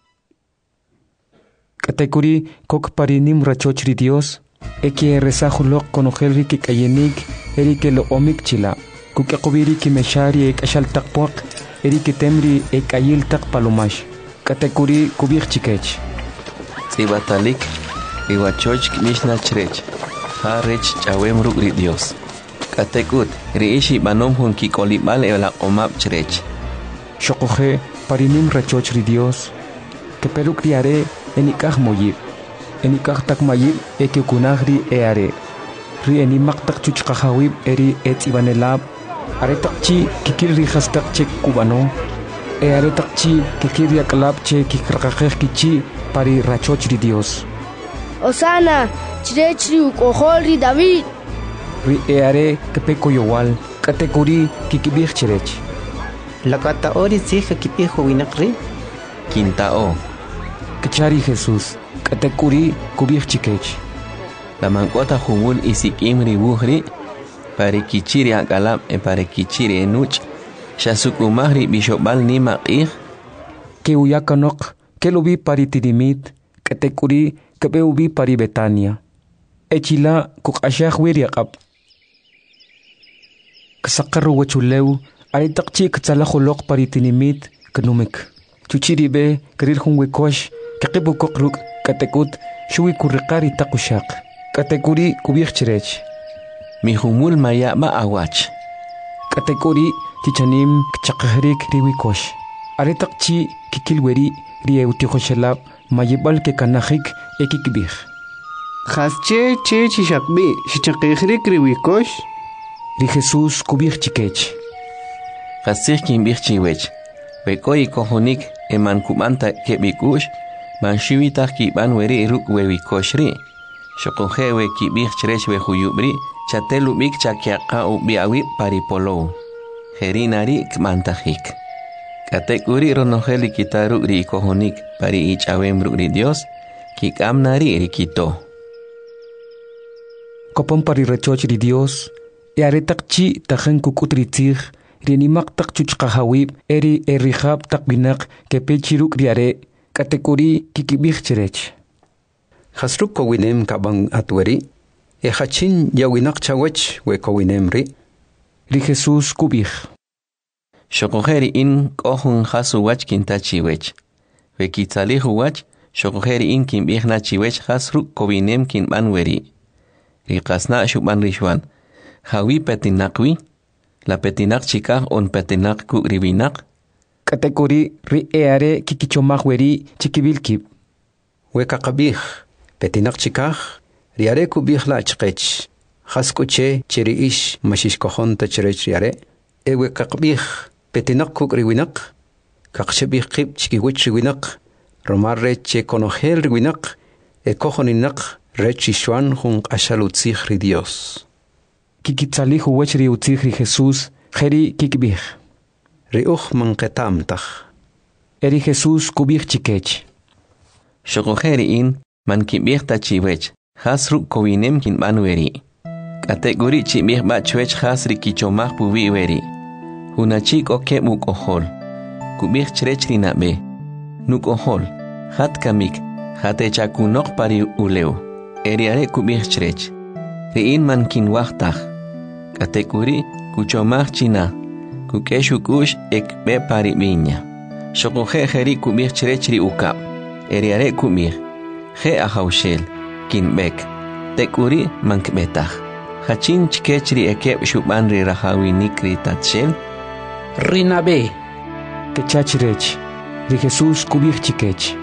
Katekuri kok parinim rachoch ri Dios eki resaj uloq konojel ri kikayenik eri ke lo omik chila kukaqubiri kimeshari ek ashal taqpuaq eri ketemri ek ayil taq palomash katekuri kubij chikech Sibatalik iwachoch mishna chrech harech chawem ruk ri Dios katekut ri ishi banom hun kikolibal ela omab chrech shokoje parinim rachoch ri Dios ke peruk riare enikaj moyib enikaj tak mayib eke kunagri eare ri enimaq tak chuchqajawib eri etzibanelab are takchi kikir ri hastak chek kubano e are takchi kikir yaklab che kikraqaqej kichi pari rachoch ri Dios Osana chrech ri ukojol ri David ri eare kepeko yowal katekuri kikibij chrech lakata ori tzij kipijo winaqri Quintao Kachari Jesús katekuri kubij chikech la mankota jumul isikim ri buhri pare kichiri akalab e pare kichiri enuch shasukumahri bishobal ni maqih ke uyakanok ke lubi pari tidimit katekuri kebe ubi pari Betania echila kukashah wiriaqab kasaqarru wachulew ari taqchi ktsalakholoq pari tinimit knumek chuchiri be kerir hunwekosh kaqibu koqruk katekut shui kurriqari taqushaq katekuri kubij chrech mi humul maya ma awach katekuri tichanim kchaqahrik riwikosh are taqchi kikilweri riewtijoshelab mayibal ke kanajik ekikbij Khasche che chishaqbi shichaqihrik riwikosh ri Jesús kubij chikech Khasich kimbij chiwech bekoy kohonik eman kumanta kebikush man shiwita kiban weri ruk wewikoshri shokojewe kibij chrech we huyubri chatelubik chakiaqa ubiawi paripolo herinari kmantajik katekuri ronojeli kitaru ri kohonik pari ichawem ri Dios kikamnari rikito kopon pari rachoch ri Dios e are taqchi tajan kukutri tzij rinimaq taq chuchqajawib eri errijab taq binaq kepechiruk riare katekuri kikibij chrech Hasruk kowinem kabang atweri e hachin yawinaq chawech we kowinem ri ri Jesús kubij Shokojeri in kohun hasu wach kintachiwech we kitzalih wach shokojeri in kimbij na chiwech hasruk kowinem kinban weri ri qasna shuban rishwan hawi petinaqwi la petinak chikaj on petinak ku ribinak katekuri ri eare kikichomaj weri chikibilkib we kaqabij petinak chikaj riare kubij la chqech haskuche chiri ish mashish kohon ta chrech riare e we kaqbij petinak ku ribinak kaqchebij qib chikiwich ribinak romarre che konojel ribinak e kohoninak rechishwan hun qashalutzij ri Dios kikitzalij wech ri utzij ri Jesús jeri kikbij ri uj manqetamtaj eri Jesús kubij chikech shokojeri in man kimbij tachiwech hasruk kowinem kinban weri kategori chibij ba chwech hasri kichomaj pubi weri hunachik oke mukohol kubij chrech rinabe nukohol hat kamik hate chakunok pari uleu eriare kubij chrech riin man kinwajtaj kategori kuchomaj china kukeshukush ekbe pari viña shokoje jeri kubij chrech ri ukab eriare kubij je ajawshel kinbek tekuri mankbetaj hachin chkech ri ekeb shuban ri rahawinik ri tatshel Rinabe Kechachrech, ri Jesús kubich chikech.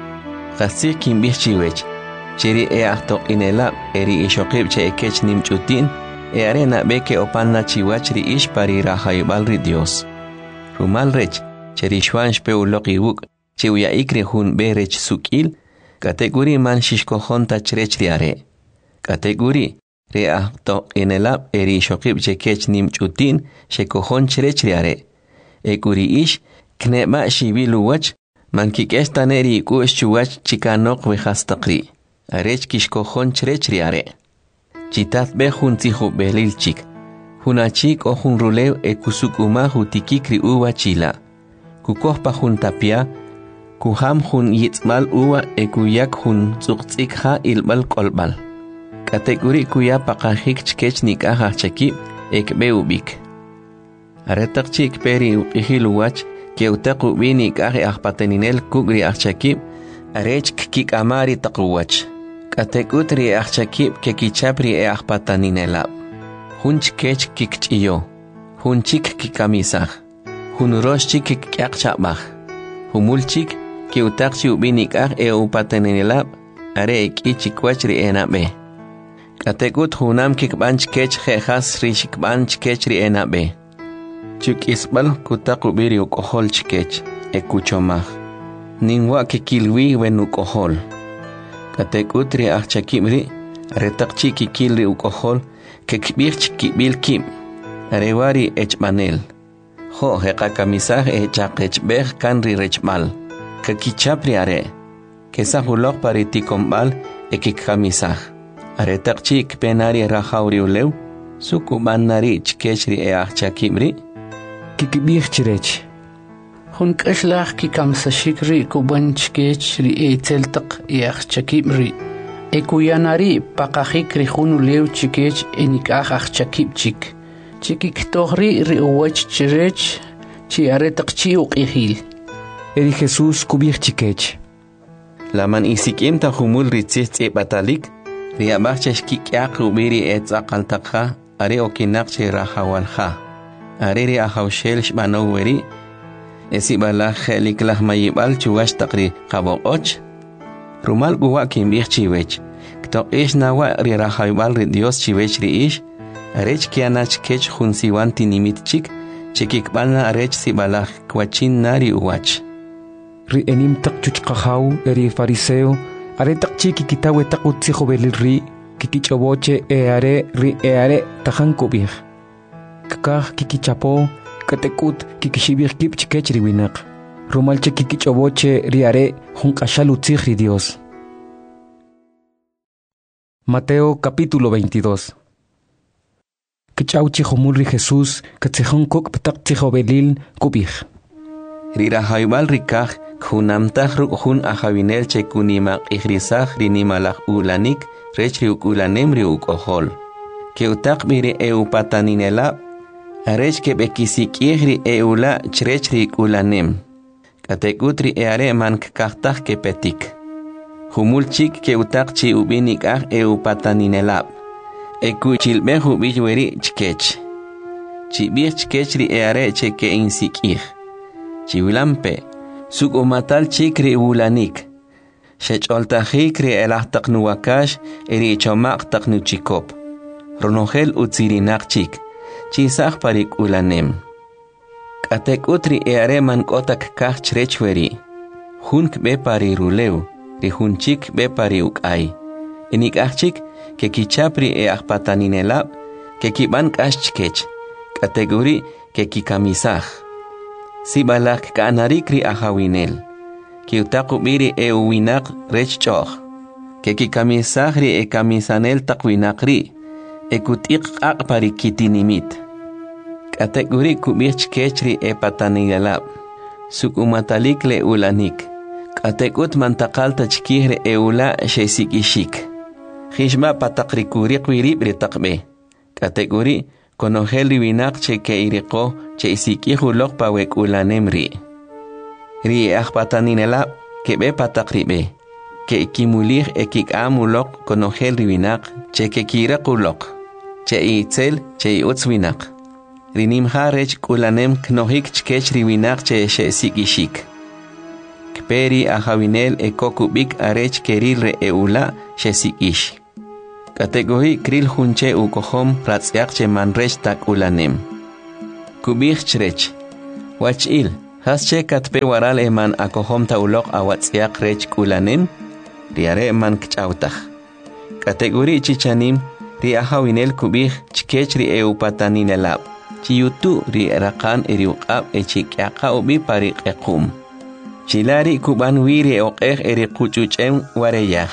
Qasik kimbich chiwech. Chiri e ahto inela eri ishokib che ekech nimchutin e arena beke opanna chiwach ri ish pari rahayubal ri Dios. Rumal rech, cheri shwansh pe uloqi wuk, che uya ikri hun berech sukil, kategori man shishkohon tachrech ri are. Kategori re ahto inela eri ishokib che kech nimchutin she kohon chrech ri are. E guri ish kneba shibilu wach man kikesh taneri kush chuwach chikanok vejastaqri. Arech kishkohon chrech ri are. Chitat be hun tihu belil chik. Hunachik o hun rulew e kusukuma hutikikri uwa chila. Kukohpa hun tapia, kuham hun yitzmal uwa e kuyak hun tsuqtsik ha ilbal kolbal. Kategori kuya pakahik chkech nikaha chakib ekbe ubik. Aretak chik peri upihilu wach ke utaku bini kahe ahpateninel kugri achakib arech kik amari takuwach. Kategutri achakib ke kichapri e ahpataninelab. Hunch kech kikchiyo. Hunchik kikamisah. Hunroshchik kikyakchabah. Humulchik ke utakchi ubinik ah e upateninelab are ikichikwachri enabe. Kategut hunam kikbanch kech jejas rishikbanch kechri enabe. Chuk isbal kutaku biri ukohol chikech e kuchomah. Ningwa kikilwi wen ukohol. Kategutri achakibri retakchi kikilri ukohol kekbirch kibil kim. Arewari echmanel. Ho hekakamisah echakechbeh kanri rechmal. Kakichapri are. Kesahulok paritikombal ekikamisah. Aretakchi kpenari rahauri ulew. Sukubanari chkechri e achakibri. Kikbih chirech. Hun kashlach kikamsashikri kubanchkech ri eteltak yach chakibri. Ekuyanari pakahikri hunu lew chikech enikach chakibchik. Chikiktohri ri uwach chirech chi aretak chi uqihil. Eri Jesús kubich chikech. Laman isikim ta humul ritzit e batalik. Ri abachach kikyak ubiri etzaqaltakha are okinakchi rahawalha. Ariri ahawshel shbanoweri. Esi bala khelik lah mayibal chuwash takri qaboqoch. Rumal guwa kimbih chiwech. Kto ish nawa ri rahaybal ri Dios chiwech ri ish. Arech kianach kech hunsiwan tinimit chik. Chikikbalna arech si bala kwachin nari uwach. Ri enim tak chuchqahaw eri fariseo. Are tak chiki kitawe tak utziho belil ri. Kikichoboche e are ri e are tahan kubih. Kakah kikichapo. Katekut kikishibir kip chikech riwinak. Rumalche kikichoboche riare junkashalutzihri Dios. Mateo capítulo veintidós. Kichauchi homulri Jesús katzehon kuk ptaktijo belil kubich. Rira haibal rikah kunamtah ruk hun ahavinel che kunimak ihrisah rinimalak ulanik rechri ukulanem ri ukohol. Keutak biri eupataninela arech ke bekisikihri eula chrechri ulanem. Katekutri eare man kahtah ke petik. Humulchik ke utak chi ubinik ah eupataninelab. Eku chilbehu bijweri chkech. Chibih chkechri eare che ke insikih. Chiwilampe suk umatal chikri ulanik. Shecholtahikri elahtak nuwakash eri chomak tak nuchikop. Ronogel utsirinak chik. Chisah parik ulanem. Katek utri eare man kotak kah chrechweri. Hunk be pari rulew, ri hunchik be pari ukay. Inik achik ke kichapri e ahpataninelab, ke kiban kashchkech. Kategori ke kikamisah. Sibalak kaanarikri ahawinel. Ki utaku biri e uwinak rechchoch. Ke kikamisahri e kamisanel takwinakri. E kutik ak pari kitinimit. Kategori kubich kechri e patanigalab. Suk umatalik le ulanik. Kategut mantakalta chkihre e ula shesik ishik. Hishma patakrikuri kwirib ritakbe. Kategori konohel riwinak che ke iriko che isikihu lok pawek ulanemri. Ri e ahpataninelab kebe patakribe. Ke ikimulih e kik amulok konohel riwinak che ke kirakulok. Che itzel che iutzwinak. rinimha rech kulanem knohik chkech riwinak che shesikishik. Kperi ahawinel ekokubik arech keril re eula shesikish. Kategohi kril hunche ukohom ratzyak che manrech tak ulanem. Kubik chrech. Wachil, hasche katpe waral eman akohom taulok awatzyak rech kulanem, riare man kchautach. Kategori chichanim, ri ahawinel kubik chkech ri eupataninelab. Chiyutu ri rakan eriuqab echikyaka ubi pariq equm. Chilari kuban wiri oqeh eri kuchuchem wareyah.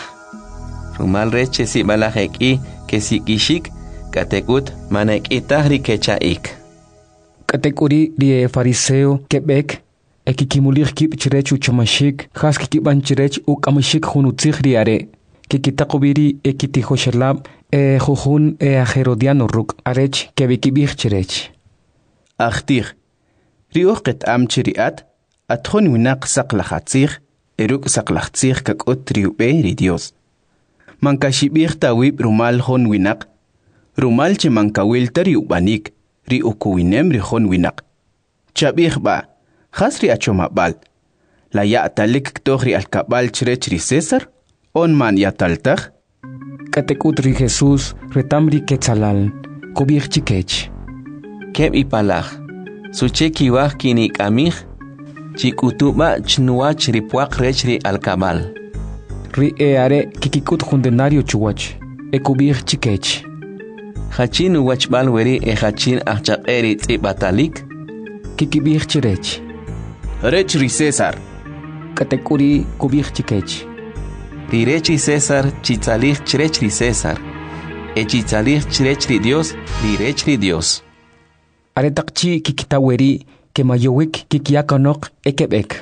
Rumal reche si balajeki que si kishik katekut manekitah ri kechaik. Katekuri ri fariseo kebek ekikimulir kip chirech uchamashik khas kikiban chirech ukamashik hunutzig riare. Kikitaqubiri ekitihoshalab e jujun e ajerodiano ruk arech kebikibich chirech. Achtir riuqet amchiriat atjon winaq saqlahatzig eruk saqlahatzig kakot riube ri Dios. Mankashibir tawib rumal hon winaq rumal che mankawil tariubanik ri ukuwinem ri hon winaq. Chabir ba khasri achomabal la ya'talik ktohri alkabal chirech ri César on man yataltag. Katekut ri Jesús retamri quetzalal kubir chikech. Keb ipalaj sucheki wah kinik amig chikutuba chnuach ripuak rech ri alkabal. Ri eare kikikut jundenario chuwach e kubir chikech. Hachin wachbal weri e hachin achaqeri tibatalik kikibir chirech. Rech ri César. Katekuri kubir chikech. Ri rech ri César chitzalich chirech ri César. E chitzalich chirech ri Dios ri rech ri Dios. Aretakchi kikitaweri ke mayowik kikiakanok ekebek.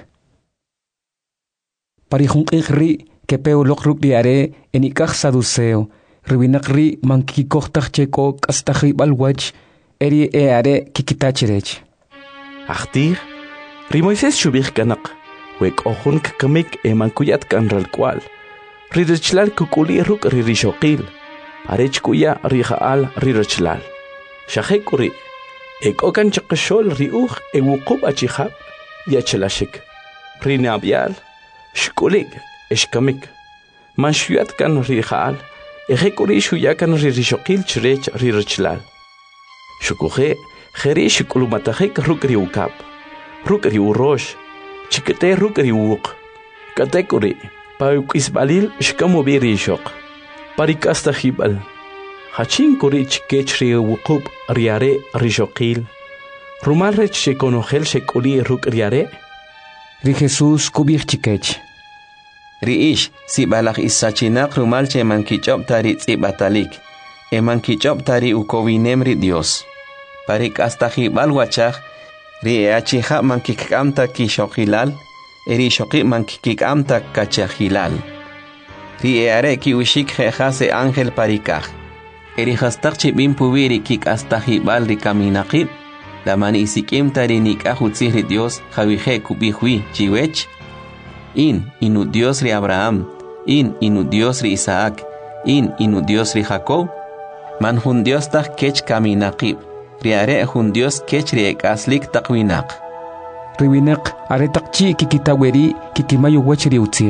Parihunqig ri ke peolok ruk diare enikaj saduceo. Riwinak ri mankikikohtach cheko kastaji balwach eri eare kikitachirech. Achtir, ri Moisés shubich kanak. Wek ohun kakamik e mankuyat kanral kwal. Ri rechlal kukuli ruk ri rishokil. Arech kuya ri jaal ri rechlal. Shahekuri. Ek okan chakashol riuch e wukub achihab yachelashik. Rinabial, shkulig, eshkamik. Manshuyat kan rihal, ejekuri shuyakan ririshokil chirech ririchlal. Shukuhe, jere shikulumatahek rukri ukab. Rukri urosh, chikete rukri wuk. Katekuri, paukisbalil shkamubi rishok. Parikasta hibal. Hachin kurich kechri wukub riare rishokil. Rumal rech shekonogel shekuli ruk riare. Ri Jesús kubir chikech. Ri ish si balak isachinak rumal che mankichop tari tsibatalik. E mankichop tari ukowinem ri Dios. Parik hasta hibal wachach. Ri e achija mankikamta kishokilal. Eri shoki mankikamta kachahilal. Ri e are ki ushik jejase ángel parikaj. Eri hastak chibim pubiri kik hasta hibal ri kaminakib. La mani isikim tari nikahutzih ri Dios javije kubihui chiwech. In inu Dios ri Abraham. In inu Dios ri Isaac. In inu Dios ri Jacob. Man hun Dios tak kech kaminakib. Ri are hun Dios kech ri ekaslik takwinak. Riwinak are takchi kikitaweri kikimayo wech ri utzih.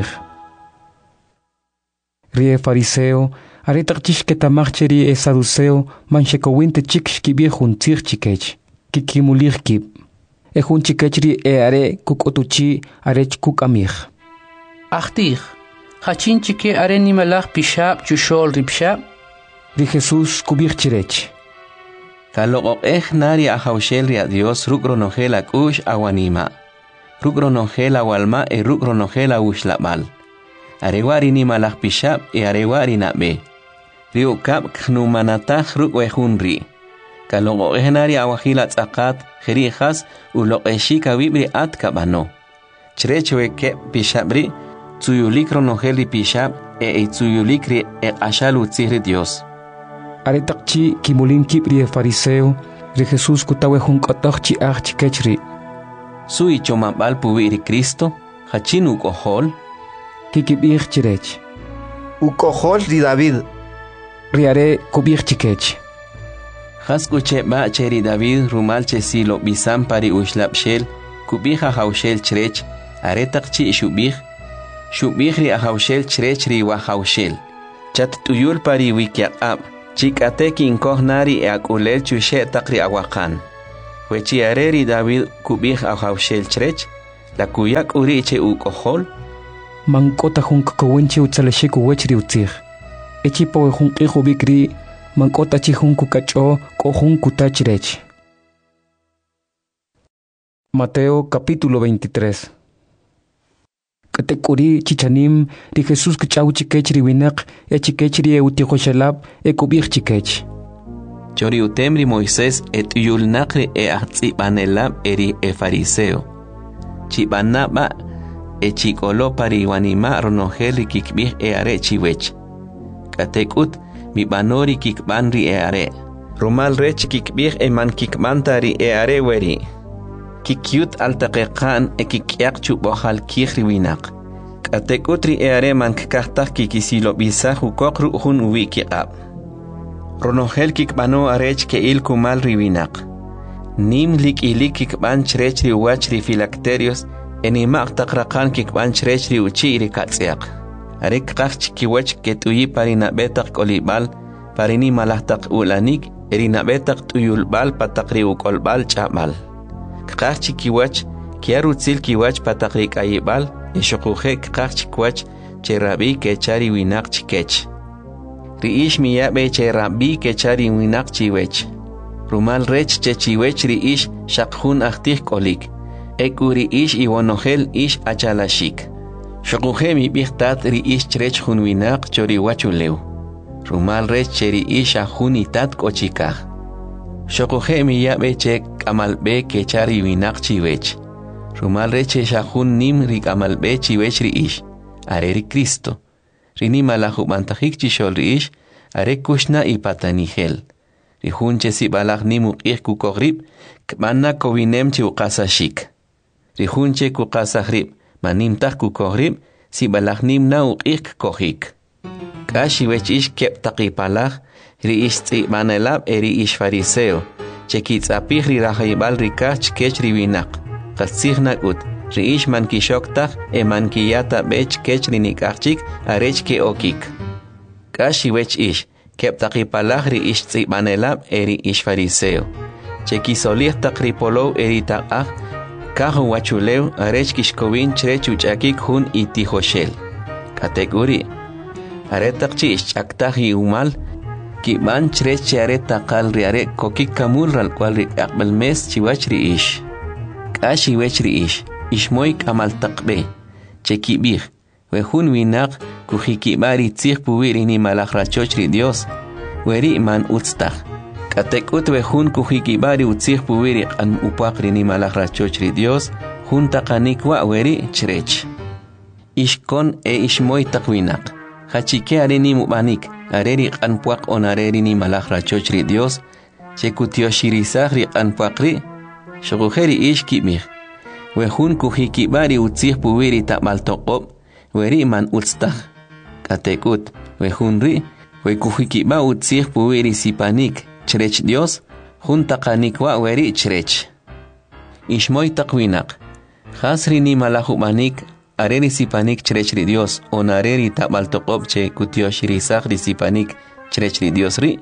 Ri e fariseo are takchish ketamacheri e saduceo manshekowinte chik shkibie juntzih chikech. Kikimulir kib. E jun chikechri e are kukotuchi arech kukamich. Achtir, hachin chike are nimalach pishab chushol ripshab. Ri Jesús kubir chirech. Kalogok eh nari ahaushel ri a Dios rukronogel akush awanima. Rukronogel awalma e rukronogel awushlabal. Arewari nimalach pishab e arewari nabe. Ri ukab knumanatach rukwehunri. Kalongo ehnari awahila tzakat jerijas uloqeshika wibri at kabano. Chrechewe ke pishabri tsuyulik ronogeli pishab e tsuyulikri e ashalu tzihri Dios. Aretakchi kimulin kibri e fariseo ri Jesús kutawe hunkotokchi ach chikechri. Sui chomabal pubiri Cristo hachin ukohol kikibir chirech. Ukohol ri David. Riare kubir chikech. Haskuche ba cheri David rumal che silo bisam pari ushlab shel kubija haushel chrech aretak chi shubij shubij ri haushel chrech ri wa haushel chat tuyul pari wikyaqab chikate kinkoh nari e akulel chushe takri awakan wechi areri David kubij haushel chrech la kuyak uri che ukohol mankota hunk kowenchi utsalashik wechri utzig echipo hunk ihubikri mankota chi hunk kacho ko hunk tachrech. Mateo capítulo veintitrés. Katekuri chichanim ri Jesús kachau chikech ri winak e chikech ri eutihoshalab e kubich chikech. Chori utemri Moisés et yul nakri e ahtsi banelab eri e fariseo. Chibanaba e chikolo pari wanima ronogeli kikbih e are chiwech. Katekut mi banori kikbanri e are. Rumal rech kikbih e man kikmantari e are weri. Kikyut altaqiqan e kikyak chubohal kihri winak. Katekutri e are man kikahtak kikisilo bisah ukokru hun uwikiqab. Ronogel kikbano arech ke il kumal riwinak. Nim lik ilik kikban chrechri wachri filacterios enimaq taqraqan kikban chrechri uchiri katsiaq. Arek qaqch kiwach ketuyi parina betaq kolibal parini malahtaq ulanik erina betaq tuyulbal pataqri ukolbal chabal. Qaqch kiwach kiarutzil kiwach pataqri kayibal eshuquje qaqch kiwach cherabi kechari winak chikech. Riish miyabe cherabi kechari winak chiwech. Rumal rech chechiwech riish shaqhun ahtih kolik. Ekuri ish iwonogel ish achalashik. Shokuje mi bihtat riish chrech hun winak chori wachuleu. Rumal rech cheri ish ahunitat kochikah. Shokuje mi yabe che kamalbe kechari winak chiwech. Rumal rech shahun nim ri kamalbe chiwech riish. Areri Cristo. Rini malahu bantahik chishol riish are kushna ipatanihel. Rihunche si balak nimuk ik kukogrib kmanna kovinem chi uqasashik. Rihunche kuqasahrib manim tak kukogrib si balak nim na uqik kohik. Kashi wech ish kep taqipalak ri ish tsi manelab eri ish fariseo. Chekitz apih ri rahayibal rikach kech riwinak. Qatsihnak ut. Riish man kishoktak e man kiyata bech kech rinikachik arech ke okik. Kashi wech ish kep taqipalak ri ish tsi manelab eri ish fariseo. Chekisolih taqripolo eri taqah kahu wachuleu arech kishkovin chrech uchakik hun itihoshel. Kategori aretaqchi ish chaktahi umal kiban chrech chare taqal riare kokik kamul ral kwal ri aqbal mes chiwach ri ish. Kashi wech ri ish Ishmoik amal taqbe, chekibir, wehun winak kuhikibari tzih puwiri ni malakrachochri Dios, weri man utstah. Katekut wehun kuhikibari utzih puwiri an upakri ni malakrachochri Dios, hun taqanikwa weri chrech. Ishkon e ishmoy taqwinak, hachike areni mubanik, areri an puak on areri ni malakrachochri Dios, chekutioshirisak an puakri, shogujeri ishkibir. Wehun kuhikibari utzih puwiri tamal toqob, weri man utstah. Katekut, wehun ri, we kuhikiba utzih puwiri sipanik, chrech Dios, hun taqanikwa weri chrech. Ishmoy taqwinak, khasri ni malahumanik, areri sipanik chrech ri Dios, on areri tamal toqob che kutioshirisak ri sipanik, chrech ri Dios ri.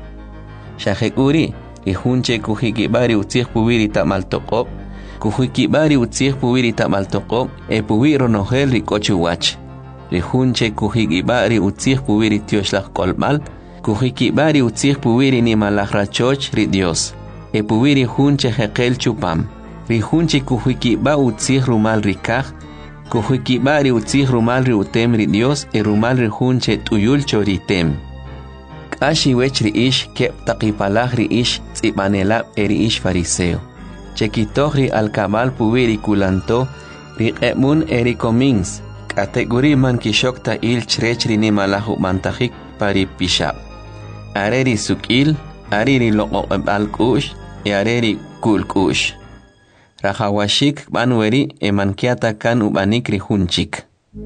Shahekuri, ihun che kuhikibari utzih puwiri tamal toqob, kuhikibari utzih puwiri tamal toqob e puwiro nogel rikochu wach. Rihunche kuhikibari utzih puwiri tioshlak kolmal, kuhikibari utzih puwiri ni malakrachoch ri Dios. E puwiri hunche hekel chupam. Rihunche kuhikiba utzih rumal rikaj, kuhikibari utzih rumal ri utem ri Dios e rumal ri hunche tuyul choritem. Kashi wech ri ish kep taqipalaj ri ish tzibanelab eri ish fariseo. Chekitohri alkabal puwiri kulanto riqemun eri komins kategori man kishokta il chrechri ni malahu mantahik pari pishab areri sukil ariri loqo alkush e areri kulkush rahawashik banweri e mankiata kan ubanik rihunchik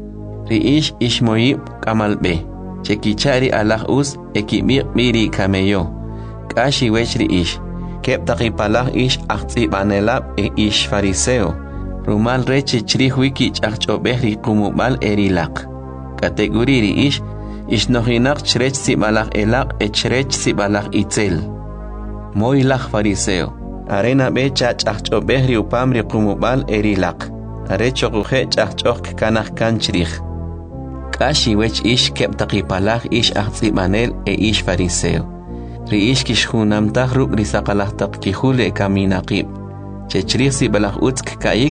riish ishmoyib kamalbe chekichari alah us ekibir biri kameyo Kashi wechri ish. Kep taqipalah ish aqtsibanelab e ish fariseo. Rumal reche chri wiki chachobehri kumubal erilaq. Kategoriri ish ish nohinak chrech sibalaq elaq e chrech sibalaq itzel. Moilaq fariseo. Arena be chachobehri upamri kumubal erilaq. Arecho kuhe chachok kanah kanchrich. Kashi wech ish kep taqipalah ish aqtsibanel e ish fariseo. Ri ish kishhunam tahruk risaqalah taqkihule kaminaqib. Chechrich sibalaq utsk kaik.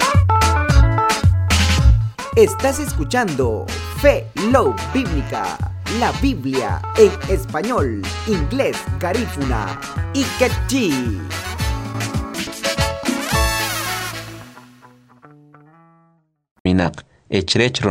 Estás escuchando Fe Love Bíblica, la Biblia en español, inglés, garífuna y quechí. Minak, echrech